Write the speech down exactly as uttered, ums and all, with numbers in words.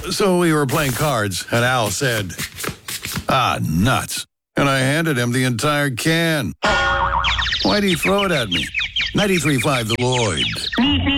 So we were playing cards, and Al said, "Ah, nuts." And I handed him the entire can. Why'd he throw it at me? ninety-three point five The Lloyd.